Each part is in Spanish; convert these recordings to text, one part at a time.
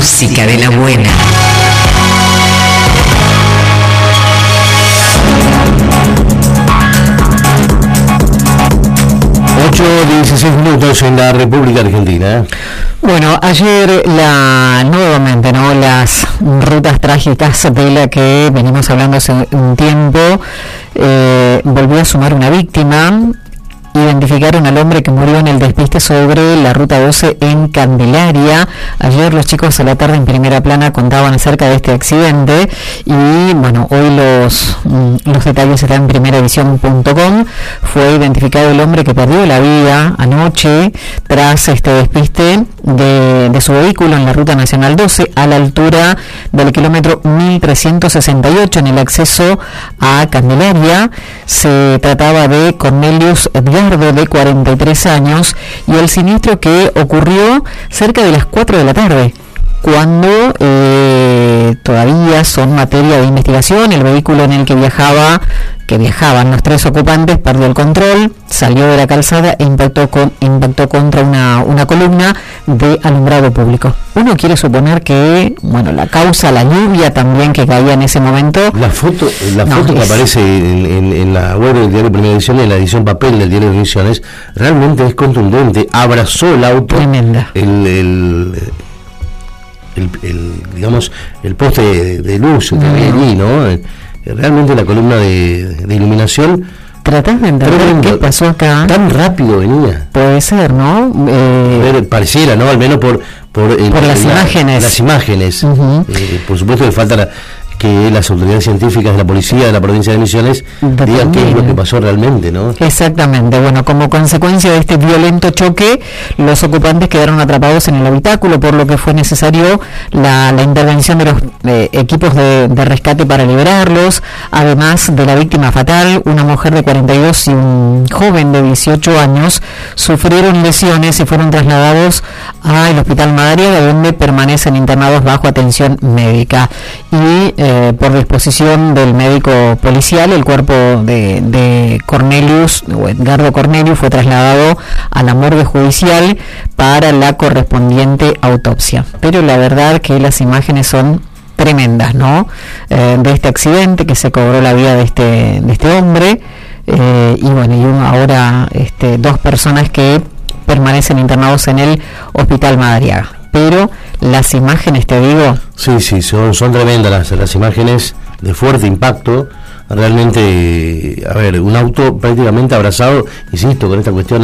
música de la buena. Ocho 16 minutos en la República Argentina. Bueno, ayer nuevamente, ¿no? Las rutas trágicas de la que venimos hablando hace un tiempo, volvió a sumar una víctima. Identificaron al hombre que murió en el despiste sobre la ruta 12 en Candelaria. Ayer los chicos a la tarde en Primera Plana contaban acerca de este accidente y bueno, hoy los detalles están en primeraedición.com. Fue identificado el hombre que perdió la vida anoche tras este despiste de su vehículo en la ruta nacional 12 a la altura del kilómetro 1368 en el acceso a Candelaria. Se trataba de Cornelius Edgardo, de 43 años, y el siniestro que ocurrió cerca de las 4 de la tarde, cuando todavía son materia de investigación. El vehículo en el que viajaban los tres ocupantes perdió el control, salió de la calzada e impactó contra una columna de alumbrado público. Uno quiere suponer que, bueno, la causa, la lluvia también que caía en ese momento. La foto que aparece en la web del diario Primera Edición, en la edición papel del diario de Misiones, realmente es contundente. Abrazó el auto. Tremenda. Digamos, el poste de luz que había allí, ¿no? Realmente la columna de iluminación. Tratás de entender qué pasó acá. Tan rápido venía. Puede ser, ¿no? Pareciera, ¿no? Al menos por las imágenes. Las imágenes. Uh-huh. Por supuesto que falta que las autoridades científicas de la policía de la provincia de Misiones digan qué es lo que pasó realmente, ¿no? Exactamente. Bueno, como consecuencia de este violento choque, los ocupantes quedaron atrapados en el habitáculo, por lo que fue necesario la intervención de los equipos de rescate para liberarlos. Además de la víctima fatal, una mujer de 42 y un joven de 18 años sufrieron lesiones y fueron trasladados al Hospital Madariaga, donde permanecen internados bajo atención médica. Y por disposición del médico policial, el cuerpo de Cornelius, o Edgardo Cornelius, fue trasladado a la morgue judicial para la correspondiente autopsia. Pero la verdad que las imágenes son tremendas, ¿no? De este accidente que se cobró la vida de este hombre, y bueno, y ahora dos personas que permanecen internados en el Hospital Madariaga. Pero las imágenes, te digo... Sí, son tremendas las imágenes, de fuerte impacto. Realmente, un auto prácticamente abrazado, insisto, con esta cuestión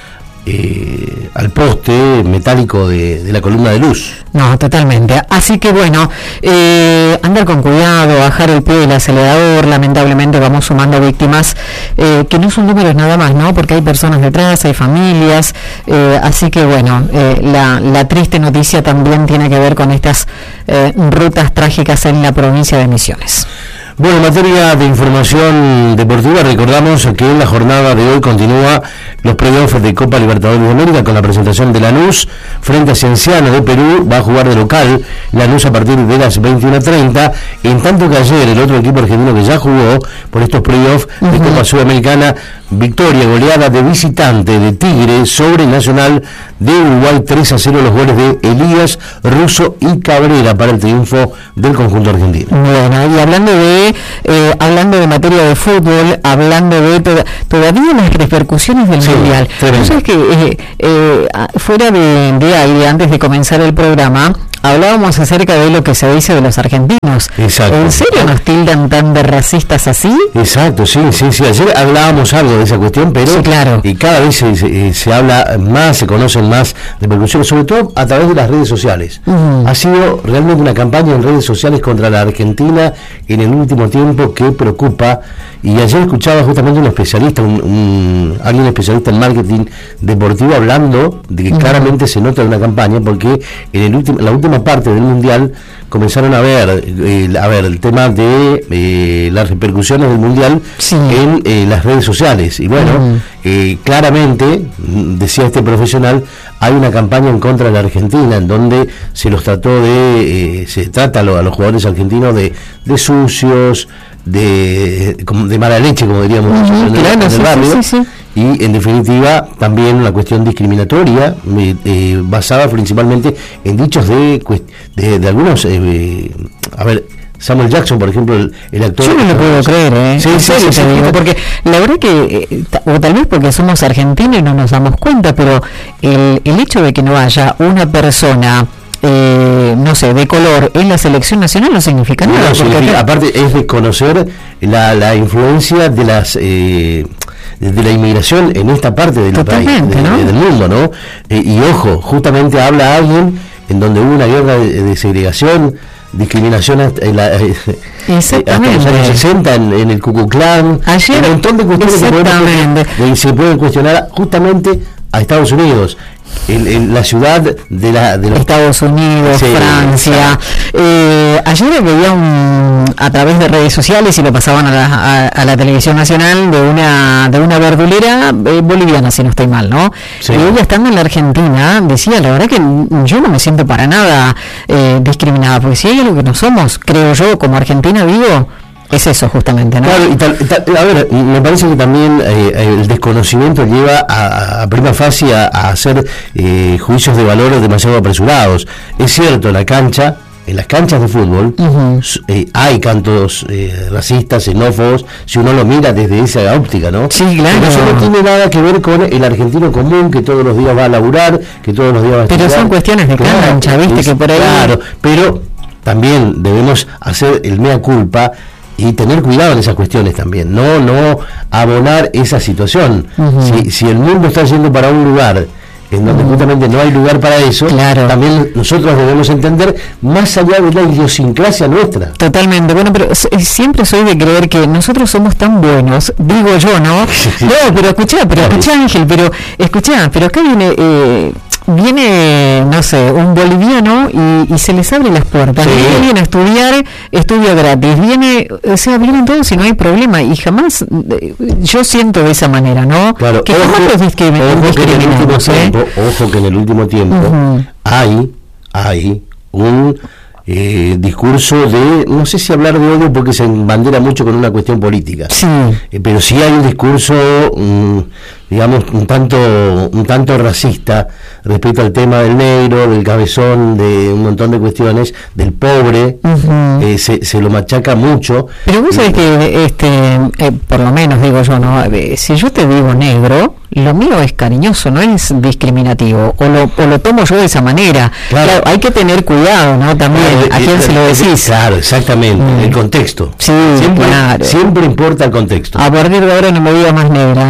al poste metálico de la columna de luz. No, totalmente. Así que bueno, andar con cuidado, bajar el pie del acelerador. Lamentablemente vamos sumando víctimas, que no son números nada más, ¿no? Porque hay personas detrás, hay familias, así que bueno, la triste noticia también tiene que ver con estas rutas trágicas en la provincia de Misiones. Bueno, en materia de información deportiva, recordamos que en la jornada de hoy continúa los playoffs de Copa Libertadores de América con la presentación de Lanús frente a Cienciano de Perú. Va a jugar de local Lanús a partir de las 21:30, en tanto que ayer el otro equipo argentino que ya jugó por estos playoffs de Copa Sudamericana, victoria goleada de visitante de Tigre sobre Nacional de Uruguay, 3-0, los goles de Elías, Russo y Cabrera para el triunfo del conjunto argentino. Bueno, y hablando de materia de fútbol, hablando de todavía las repercusiones del Mundial. ¿Sabes que fuera de aire, antes de comenzar el programa, hablábamos acerca de lo que se dice de los argentinos? Exacto. ¿En serio nos tildan tan de racistas así? Exacto, sí. Ayer hablábamos algo de esa cuestión, pero sí, claro. Y cada vez se habla más, se conocen más repercusiones, sobre todo a través de las redes sociales. Ha sido realmente una campaña en redes sociales contra la Argentina en el último tiempo que preocupa. Y ayer escuchaba justamente un especialista, alguien especialista en marketing deportivo, hablando de que claramente se nota una campaña, porque en la última parte del Mundial comenzaron a ver el tema de las repercusiones del Mundial en las redes sociales. Y bueno, claramente, decía este profesional, hay una campaña en contra de la Argentina, en donde se trata a los jugadores argentinos de sucios, de mala leche, como diríamos en el barrio. y en definitiva también una cuestión discriminatoria basada principalmente en dichos de algunos a ver, Samuel Jackson, por ejemplo, el actor. Yo no lo puedo creer, Sí, te digo, porque la verdad que, o tal vez porque somos argentinos y no nos damos cuenta, pero el hecho de que no haya una persona, no sé, de color en la selección nacional no significa nada. Aparte es desconocer la influencia de la inmigración en esta parte del país, del mundo, ¿no? Y ojo, justamente habla alguien en donde hubo una guerra de segregación, discriminación hasta los años 60 en el Ku Klux Klan, un montón de cuestiones que se pueden cuestionar justamente a Estados Unidos. La ciudad de los Estados Unidos, Francia. Ayer veía a través de redes sociales, y lo pasaban a la televisión nacional, de una verdulera boliviana, si no estoy mal, ¿no? Sí. Y ella, estando en la Argentina, decía, la verdad que yo no me siento para nada discriminada, porque si hay algo que no somos, creo yo, como Argentina, digo, es eso justamente, ¿no? Claro, a ver, me parece que también el desconocimiento lleva a prima facie a hacer juicios de valor demasiado apresurados. Es cierto, en las canchas de fútbol hay cantos racistas, xenófobos, si uno lo mira desde esa óptica, ¿no? Sí, claro. Pero eso no tiene nada que ver con el argentino común que todos los días va a laburar, que todos los días va a estudiar. Pero son cuestiones de cancha, ¿viste? Que por ahí... Claro, pero también debemos hacer el mea culpa y tener cuidado en esas cuestiones también, no abonar esa situación. Si el mundo está yendo para un lugar en donde justamente no hay lugar para eso, claro, también nosotros debemos entender más allá de la idiosincrasia nuestra. Totalmente. Bueno, pero siempre soy de creer que nosotros somos tan buenos, digo yo, ¿no? No, pero escuchá Ángel, pero acá viene, no sé, un boliviano y se les abre las puertas. Sí. Vienen a estudiar, estudio gratis. Vienen todos y no hay problema. Y jamás, yo siento de esa manera, ¿no? Claro, que jamás los discriminamos. Ojo que en el último tiempo hay un discurso de, no sé si hablar de odio porque se embandera mucho con una cuestión política, sí, pero sí hay un discurso digamos un tanto racista respecto al tema del negro, del cabezón, de un montón de cuestiones, del pobre, se lo machaca mucho. Pero vos sabés que por lo menos digo yo, ¿no? Si yo te digo negro, lo mío es cariñoso, no es discriminativo, o lo tomo yo de esa manera. Claro, hay que tener cuidado, ¿no? También a quién se lo decís. Claro, exactamente, el contexto. Sí, siempre importa el contexto. A partir de ahora no me diga más negra,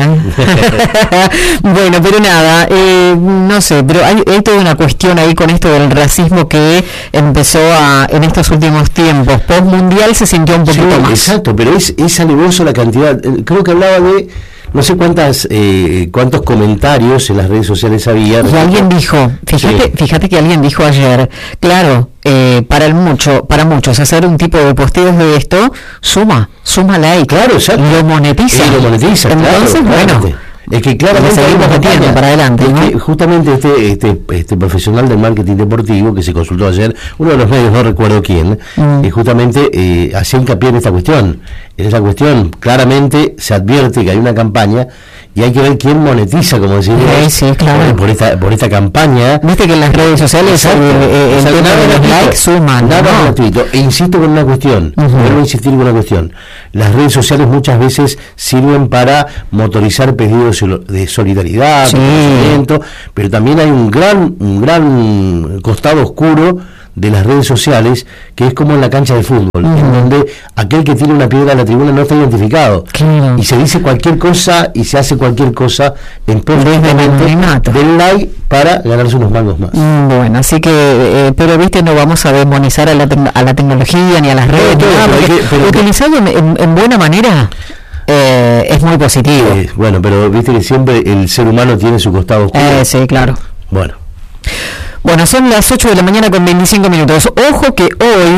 Bueno, pero nada, no sé, pero hay toda una cuestión ahí con esto del racismo que empezó en estos últimos tiempos. Postmundial se sintió un poquito más. Exacto, pero es alevoso la cantidad. Creo que hablaba de no sé cuántos comentarios en las redes sociales había. Y alguien dijo, fíjate que alguien dijo ayer, claro, para muchos hacer un tipo de posteos de esto suma like, claro, exacto, lo monetiza. Entonces, claro, es que claramente seguimos metiendo para adelante, ¿no? Es que justamente este profesional del marketing deportivo que se consultó ayer, uno de los medios, no recuerdo quién, justamente hacía hincapié en esta cuestión. En esa cuestión claramente se advierte que hay una campaña y hay que ver quién monetiza, como decimos, sí, claro, por esta campaña. Viste que en las redes sociales el tema de los likes suman, nada gratuito. E insisto con una cuestión, vuelvo a insistir con una cuestión. Las redes sociales muchas veces sirven para motorizar pedidos de solidaridad, pero también hay un gran costado oscuro de las redes sociales, que es como en la cancha de fútbol, en donde aquel que tiene una piedra a la tribuna no está identificado, y se dice cualquier cosa y se hace cualquier cosa en pos del like para ganarse unos mangos más. Bueno, así que, pero viste, no vamos a demonizar a la tecnología ni a las redes, pero utilizado en buena manera. Es muy positivo. Bueno, pero viste que siempre el ser humano tiene su costado oscuro. Sí, claro. Bueno, Bueno, son las 8 de la mañana con 25 minutos. Ojo que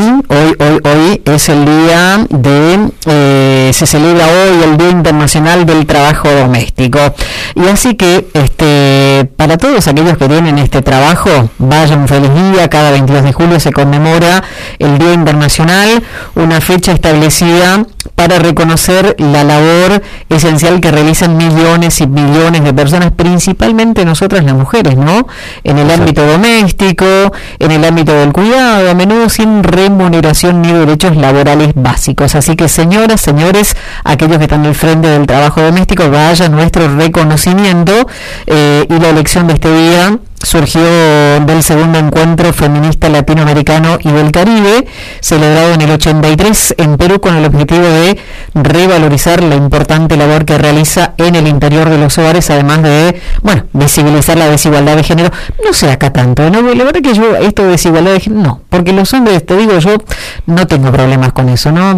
hoy es el día de, se celebra hoy el Día Internacional del Trabajo Doméstico. Y así que, para todos aquellos que tienen este trabajo, vaya un feliz día. Cada 22 de julio se conmemora el Día Internacional, una fecha establecida para reconocer la labor esencial que realizan millones y millones de personas, principalmente nosotras las mujeres, ¿no? En el ámbito doméstico, en el ámbito del cuidado, a menudo sin remuneración ni derechos laborales básicos. Así que, señoras, señores, aquellos que están al frente del trabajo doméstico, vaya nuestro reconocimiento, y la elección de este día surgió del segundo encuentro feminista latinoamericano y del Caribe, celebrado en el 83 en Perú, con el objetivo de revalorizar la importante labor que realiza en el interior de los hogares, además de, visibilizar la desigualdad de género. No sé acá tanto, ¿no? La verdad que yo, esto de desigualdad de género, no, porque los hombres, te digo, yo no tengo problemas con eso, ¿no?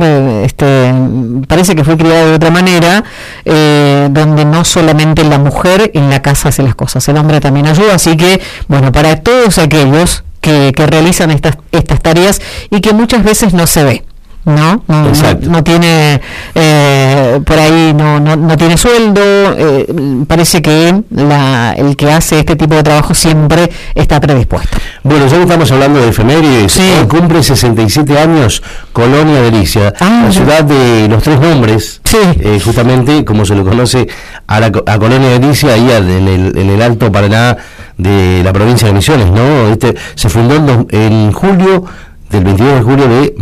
Parece que fue criada de otra manera, donde no solamente la mujer en la casa hace las cosas, el hombre también ayuda, así que, para todos aquellos que realizan estas tareas y que muchas veces no se ve, no tiene, por ahí no tiene sueldo, parece que el que hace este tipo de trabajo siempre está predispuesto. Bueno, ya que estamos hablando de efemérides, sí. Cumple 67 años Colonia Delicia, la ciudad de los tres nombres, sí. Justamente como se lo conoce a Colonia Delicia, ahí en el Alto Paraná de la provincia de Misiones, ¿no? Se fundó en julio del 22 de julio de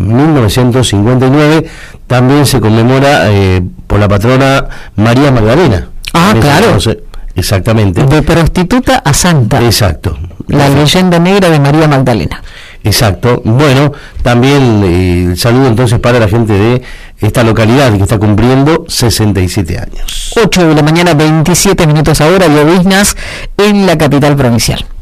1959, también se conmemora por la patrona María Magdalena. Claro. Exactamente. De prostituta a santa. Exacto. La leyenda negra de María Magdalena. Exacto. Bueno, también saludo entonces para la gente de esta localidad que está cumpliendo 67 años. 8 de la mañana, 27 minutos ahora, lloviznas en la capital provincial.